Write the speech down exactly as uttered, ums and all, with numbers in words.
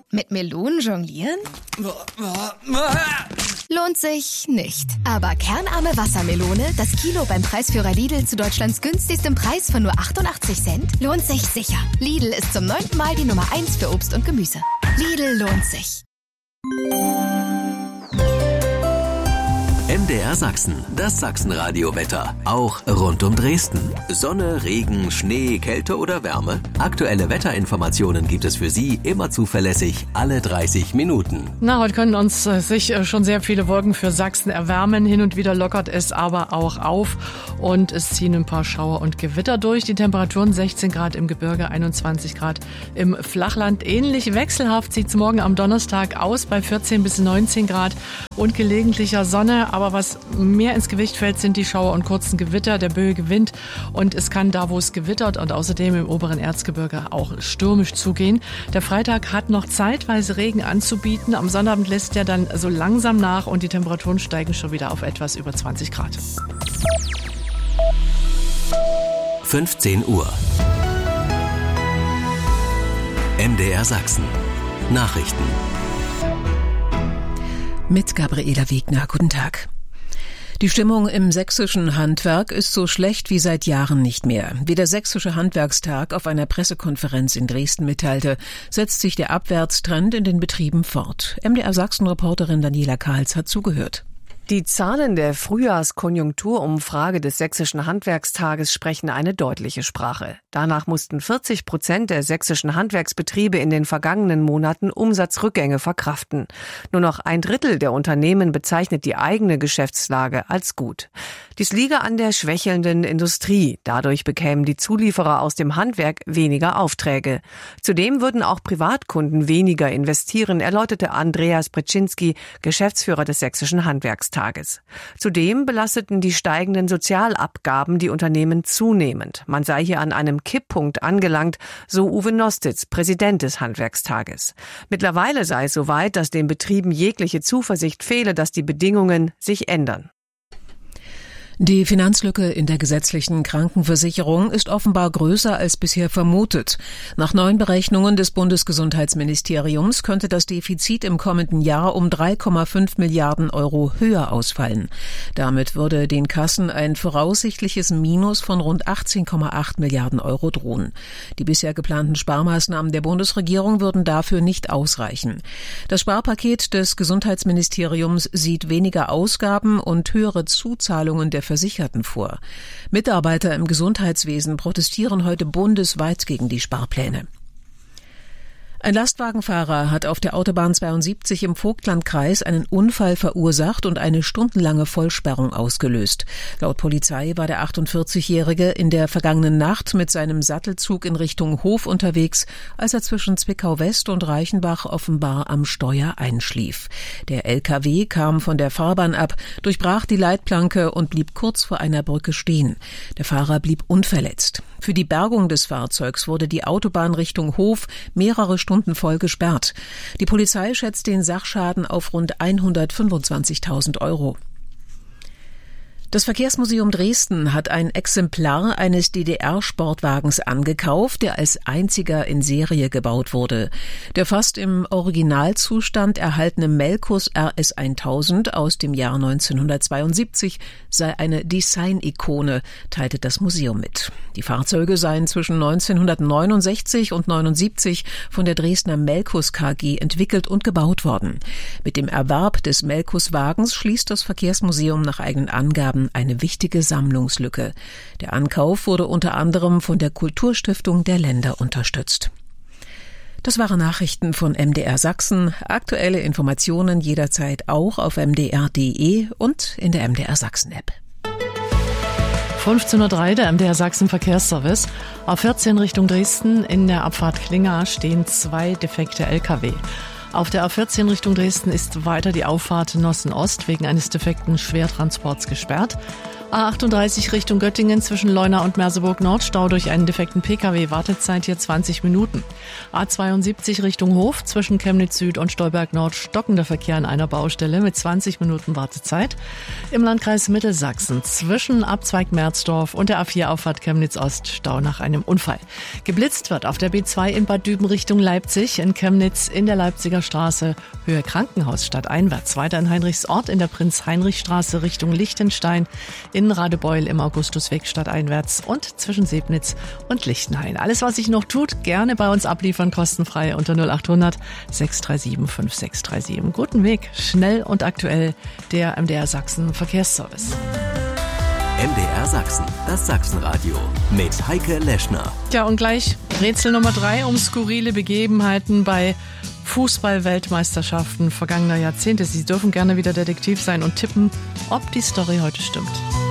mit Melonen jonglieren? Lohnt sich nicht. Aber kernarme Wassermelone, das Kilo beim Preisführer Lidl zu Deutschlands günstigstem Preis von nur achtundachtzig Cent, lohnt sich sicher. Lidl ist zum neunten Mal die Nummer eins für Obst und Gemüse. Lidl lohnt sich. M D R Sachsen, das Sachsenradio-Wetter. Auch rund um Dresden. Sonne, Regen, Schnee, Kälte oder Wärme? Aktuelle Wetterinformationen gibt es für Sie immer zuverlässig alle dreißig Minuten. Na, heute können uns äh, sich äh, schon sehr viele Wolken für Sachsen erwärmen. Hin und wieder lockert es aber auch auf und es ziehen ein paar Schauer und Gewitter durch. Die Temperaturen sechzehn Grad im Gebirge, einundzwanzig Grad im Flachland. Ähnlich wechselhaft sieht es morgen am Donnerstag aus bei vierzehn bis neunzehn Grad und gelegentlicher Sonne. Aber was mehr ins Gewicht fällt, sind die Schauer und kurzen Gewitter, der böige Wind. Und es kann da, wo es gewittert und außerdem im oberen Erzgebirge auch stürmisch zugehen. Der Freitag hat noch zeitweise Regen anzubieten. Am Sonnabend lässt er dann so langsam nach und die Temperaturen steigen schon wieder auf etwas über zwanzig Grad. fünfzehn Uhr. M D R Sachsen. Nachrichten. Mit Gabriela Wegner. Guten Tag. Die Stimmung im sächsischen Handwerk ist so schlecht wie seit Jahren nicht mehr. Wie der Sächsische Handwerkstag auf einer Pressekonferenz in Dresden mitteilte, setzt sich der Abwärtstrend in den Betrieben fort. M D R Sachsen-Reporterin Daniela Kahls hat zugehört. Die Zahlen der Frühjahrskonjunkturumfrage des Sächsischen Handwerkstages sprechen eine deutliche Sprache. Danach mussten vierzig Prozent der sächsischen Handwerksbetriebe in den vergangenen Monaten Umsatzrückgänge verkraften. Nur noch ein Drittel der Unternehmen bezeichnet die eigene Geschäftslage als gut. Dies liege an der schwächelnden Industrie. Dadurch bekämen die Zulieferer aus dem Handwerk weniger Aufträge. Zudem würden auch Privatkunden weniger investieren, erläuterte Andreas Brzezinski, Geschäftsführer des Sächsischen Handwerkstages. Zudem belasteten die steigenden Sozialabgaben die Unternehmen zunehmend. Man sei hier an einem Kipppunkt angelangt, so Uwe Nostitz, Präsident des Handwerkstages. Mittlerweile sei es soweit, dass den Betrieben jegliche Zuversicht fehle, dass die Bedingungen sich ändern. Die Finanzlücke in der gesetzlichen Krankenversicherung ist offenbar größer als bisher vermutet. Nach neuen Berechnungen des Bundesgesundheitsministeriums könnte das Defizit im kommenden Jahr um drei Komma fünf Milliarden Euro höher ausfallen. Damit würde den Kassen ein voraussichtliches Minus von rund achtzehn Komma acht Milliarden Euro drohen. Die bisher geplanten Sparmaßnahmen der Bundesregierung würden dafür nicht ausreichen. Das Sparpaket des Gesundheitsministeriums sieht weniger Ausgaben und höhere Zuzahlungen der Versicherten vor. Mitarbeiter im Gesundheitswesen protestieren heute bundesweit gegen die Sparpläne. Ein Lastwagenfahrer hat auf der Autobahn zweiundsiebzig im Vogtlandkreis einen Unfall verursacht und eine stundenlange Vollsperrung ausgelöst. Laut Polizei war der achtundvierzigjährige in der vergangenen Nacht mit seinem Sattelzug in Richtung Hof unterwegs, als er zwischen Zwickau West und Reichenbach offenbar am Steuer einschlief. Der L K W kam von der Fahrbahn ab, durchbrach die Leitplanke und blieb kurz vor einer Brücke stehen. Der Fahrer blieb unverletzt. Für die Bergung des Fahrzeugs wurde die Autobahn Richtung Hof mehrere Stunden voll gesperrt. Die Polizei schätzt den Sachschaden auf rund hundertfünfundzwanzigtausend Euro. Das Verkehrsmuseum Dresden hat ein Exemplar eines D D R-Sportwagens angekauft, der als einziger in Serie gebaut wurde. Der fast im Originalzustand erhaltene Melkus R S tausend aus dem Jahr neunzehnhundertzweiundsiebzig sei eine Design-Ikone, teilte das Museum mit. Die Fahrzeuge seien zwischen neunzehnhundertneunundsechzig und neunundsiebzig von der Dresdner Melkus K G entwickelt und gebaut worden. Mit dem Erwerb des Melkus-Wagens schließt das Verkehrsmuseum nach eigenen Angaben eine wichtige Sammlungslücke. Der Ankauf wurde unter anderem von der Kulturstiftung der Länder unterstützt. Das waren Nachrichten von M D R Sachsen. Aktuelle Informationen jederzeit auch auf m d r punkt d e und in der M D R Sachsen App. fünfzehn Uhr drei, der M D R Sachsen Verkehrsservice. A vierzehn Richtung Dresden in der Abfahrt Klinga stehen zwei defekte L K W. Auf der A vierzehn Richtung Dresden ist weiter die Auffahrt Nossen Ost wegen eines defekten Schwertransports gesperrt. A achtunddreißig Richtung Göttingen zwischen Leuna und Merseburg Nord, Stau durch einen defekten Pkw, Wartezeit hier zwanzig Minuten. A zweiundsiebzig Richtung Hof zwischen Chemnitz Süd und Stolberg Nord, stockender Verkehr an einer Baustelle mit zwanzig Minuten Wartezeit. Im Landkreis Mittelsachsen zwischen Abzweig Merzdorf und der A vier Auffahrt Chemnitz Ost, Stau nach einem Unfall. Geblitzt wird auf der B zwei in Bad Düben Richtung Leipzig, in Chemnitz in der Leipziger Straße, Höhe Krankenhaus stadteinwärts. Weiter in Heinrichsort in der Prinz-Heinrich-Straße Richtung Lichtenstein, in Radebeul im Augustusweg stadteinwärts und zwischen Sebnitz und Lichtenhain. Alles, was sich noch tut, gerne bei uns abliefern, kostenfrei unter null acht hundert sechs drei sieben fünf sechs drei sieben. Guten Weg, schnell und aktuell, der M D R Sachsen Verkehrsservice. M D R Sachsen, das Sachsenradio mit Heike Leschner. Ja, und gleich Rätsel Nummer drei um skurrile Begebenheiten bei Fußball-Weltmeisterschaften vergangener Jahrzehnte. Sie dürfen gerne wieder Detektiv sein und tippen, ob die Story heute stimmt.